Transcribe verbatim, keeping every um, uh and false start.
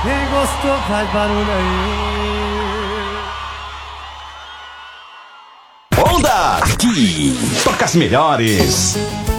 Quem gostou faz barulho aí. Onda! Aqui toca as melhores.